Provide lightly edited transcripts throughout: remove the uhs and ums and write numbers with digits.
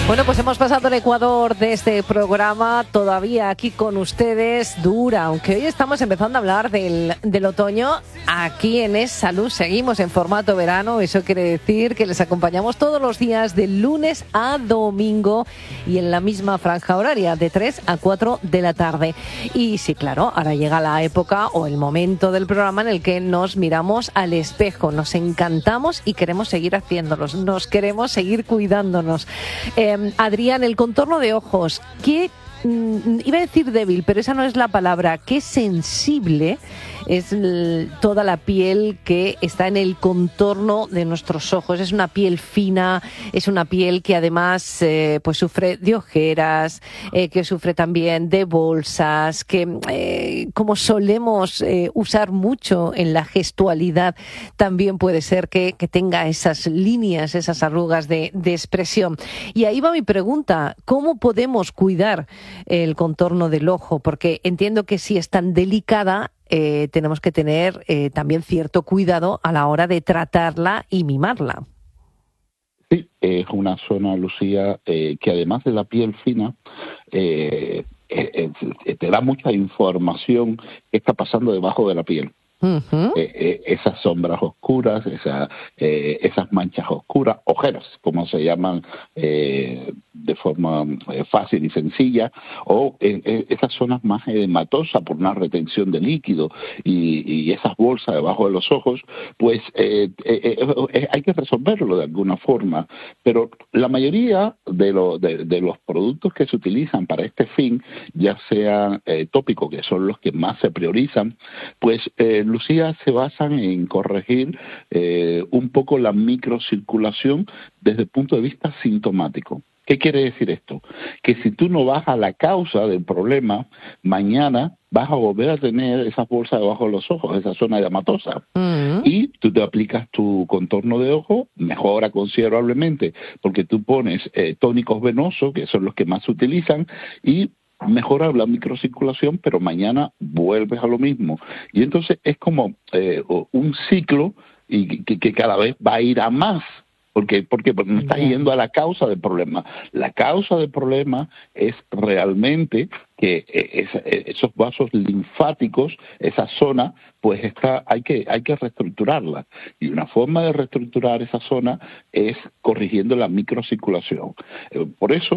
Bueno, pues hemos pasado el Ecuador de este programa, todavía aquí con ustedes, dura, aunque hoy estamos empezando a hablar del otoño. Aquí en Es Salud seguimos en formato verano, eso quiere decir que les acompañamos todos los días de lunes a domingo y en la misma franja horaria, de 3 a 4 de la tarde. Y sí, claro, ahora llega la época o el momento del programa en el que nos miramos al espejo, nos encantamos y queremos seguir haciéndolos, nos queremos seguir cuidándonos. Adrián, el contorno de ojos, ¿qué? Iba a decir débil, pero esa no es la palabra. Qué sensible es toda la piel que está en el contorno de nuestros ojos. Es una piel fina, es una piel que además pues sufre de ojeras, que sufre también de bolsas, que como solemos usar mucho en la gestualidad, también puede ser que tenga esas líneas, esas arrugas de expresión. Y ahí va mi pregunta, ¿cómo podemos cuidar el contorno del ojo? Porque entiendo que si es tan delicada, tenemos que tener también cierto cuidado a la hora de tratarla y mimarla. Sí, es una zona, Lucía, que además de la piel fina, te da mucha información que está pasando debajo de la piel. Uh-huh. Esas sombras oscuras, esas manchas oscuras, ojeras, como se llaman de forma fácil y sencilla, o esas zonas más edematosas por una retención de líquido y esas bolsas debajo de los ojos, pues hay que resolverlo de alguna forma. Pero la mayoría de los productos que se utilizan para este fin, ya sean tópicos, que son los que más se priorizan, pues Lucía, se basan en corregir un poco la microcirculación desde el punto de vista sintomático. ¿Qué quiere decir esto? Que si tú no vas a la causa del problema, mañana vas a volver a tener esas bolsas debajo de los ojos, esa zona edematosa. Uh-huh. Y tú te aplicas tu contorno de ojo, mejora considerablemente, porque tú pones tónicos venosos, que son los que más se utilizan, y mejora la microcirculación, pero mañana vuelves a lo mismo. Y entonces es como un ciclo y que cada vez va a ir a más. Porque no estás yendo a la causa del problema. La causa del problema es realmente que esos vasos linfáticos, esa zona, pues hay que reestructurarla. Y una forma de reestructurar esa zona es corrigiendo la microcirculación. Por eso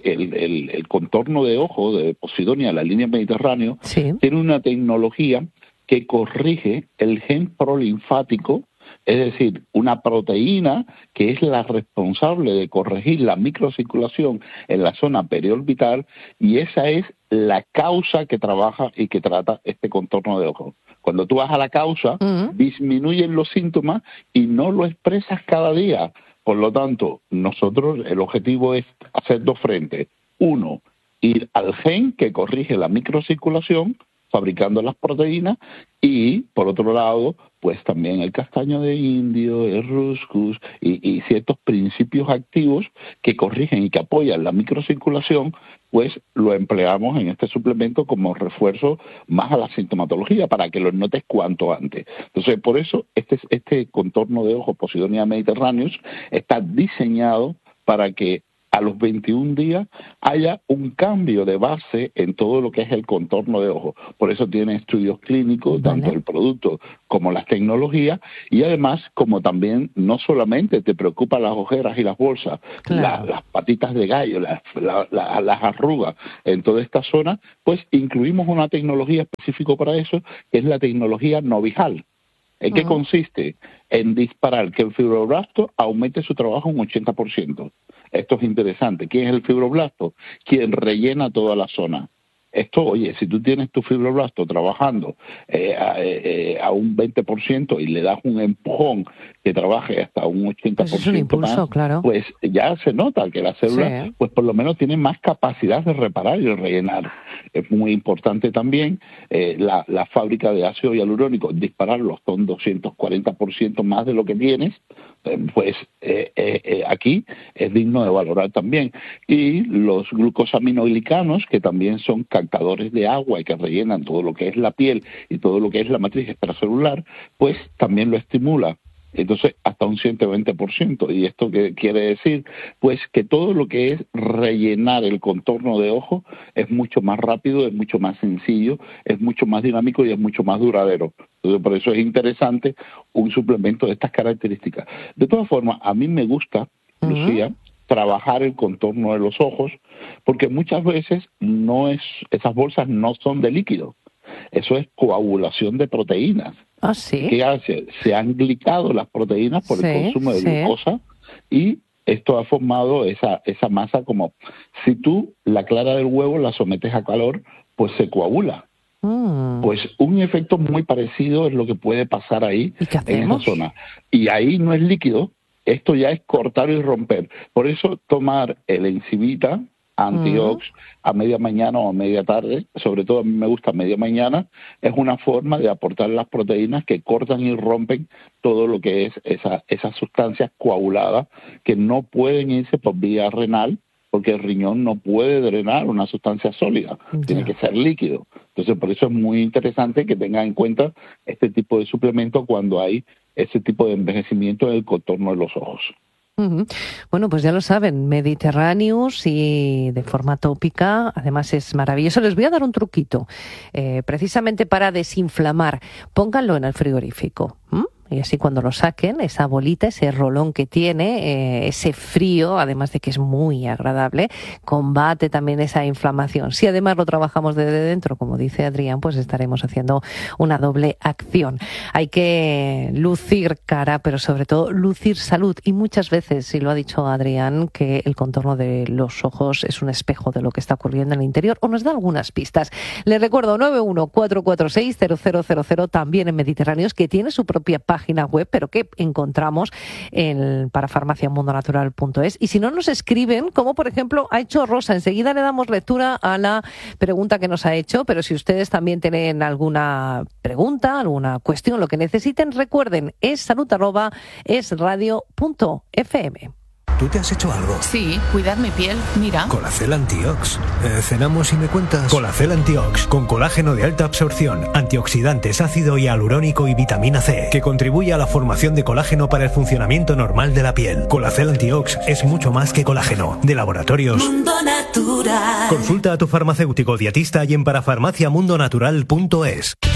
el contorno de ojo de Posidonia, la línea Mediterráneo, sí, tiene una tecnología que corrige el gen prolinfático. Es decir, una proteína que es la responsable de corregir la microcirculación en la zona periorbital, y esa es la causa que trabaja y que trata este contorno de ojo. Cuando tú vas a la causa, disminuyen los síntomas y no lo expresas cada día. Por lo tanto, nosotros el objetivo es hacer dos frentes. Uno, ir al gen que corrige la microcirculación, fabricando las proteínas, y por otro lado, pues también el castaño de indio, el ruscus y ciertos principios activos que corrigen y que apoyan la microcirculación, pues lo empleamos en este suplemento como refuerzo más a la sintomatología para que lo notes cuanto antes. Entonces, por eso este contorno de ojo Posidonia mediterraneus está diseñado para que a los 21 días haya un cambio de base en todo lo que es el contorno de ojo. Por eso tiene estudios clínicos, tanto el producto como las tecnologías, y además, como también no solamente te preocupan las ojeras y las bolsas, claro, las patitas de gallo, las arrugas en toda esta zona, pues incluimos una tecnología específica para eso, que es la tecnología Novijal. ¿En qué consiste? En disparar que el fibroblasto aumente su trabajo un 80%. Esto es interesante. ¿Quién es el fibroblasto? Quien rellena toda la zona. Esto, oye, si tú tienes tu fibroblasto trabajando a un 20% y le das un empujón que trabaje hasta un 80% pues es un impulso, más, claro, pues ya se nota que la célula, sí, pues por lo menos tiene más capacidad de reparar y de rellenar. Es muy importante también la fábrica de ácido hialurónico, dispararlo hasta un 240% más de lo que tienes, pues aquí es digno de valorar también. Y los glucosaminoglicanos, que también son captadores de agua y que rellenan todo lo que es la piel y todo lo que es la matriz extracelular, pues también lo estimula. Entonces, hasta un 120%. ¿Y esto qué quiere decir? Pues que todo lo que es rellenar el contorno de ojo es mucho más rápido, es mucho más sencillo, es mucho más dinámico y es mucho más duradero. Entonces, por eso es interesante un suplemento de estas características. De todas formas, a mí me gusta, Lucía, trabajar el contorno de los ojos, porque muchas veces esas bolsas no son de líquido. Eso es coagulación de proteínas. ¿Ah, sí? ¿Qué hace? Se han glicado las proteínas por el consumo de glucosa y esto ha formado esa masa como si tú la clara del huevo la sometes a calor, pues se coagula. Pues un efecto muy parecido es lo que puede pasar ahí en esa zona. Y ahí no es líquido, esto ya es cortar y romper. Por eso tomar el Encivita Antiox a media mañana o a media tarde, sobre todo a mí me gusta a media mañana, es una forma de aportar las proteínas que cortan y rompen todo lo que es esas sustancias coaguladas que no pueden irse por vía renal, porque el riñón no puede drenar una sustancia sólida, tiene que ser líquido. Entonces, por eso es muy interesante que tengan en cuenta este tipo de suplemento cuando hay ese tipo de envejecimiento en el contorno de los ojos. Bueno, pues ya lo saben, Mediterraneus y de forma tópica, además es maravilloso. Les voy a dar un truquito, precisamente para desinflamar. Pónganlo en el frigorífico. Y así cuando lo saquen, esa bolita, ese rolón que tiene, ese frío, además de que es muy agradable, combate también esa inflamación. Si además lo trabajamos desde dentro, como dice Adrián, pues estaremos haciendo una doble acción. Hay que lucir cara, pero sobre todo lucir salud. Y muchas veces, y lo ha dicho Adrián, que el contorno de los ojos es un espejo de lo que está ocurriendo en el interior, o nos da algunas pistas. Les recuerdo 914460000, también en Mediterráneos, que tiene su propia página web, pero que encontramos para farmaciamundonatural.es. Y si no, nos escriben, como por ejemplo ha hecho Rosa. Enseguida le damos lectura a la pregunta que nos ha hecho, pero si ustedes también tienen alguna pregunta, alguna cuestión, lo que necesiten, recuerden, es salud@esradio.fm. ¿Tú te has hecho algo? Sí, cuidar mi piel, mira. Colacel Antiox. Cenamos y me cuentas. Colacel Antiox, con colágeno de alta absorción, antioxidantes, ácido hialurónico y vitamina C, que contribuye a la formación de colágeno para el funcionamiento normal de la piel. Colacel Antiox es mucho más que colágeno. De Laboratorios Mundo Natural. Consulta a tu farmacéutico dietista y en parafarmaciamundonatural.es.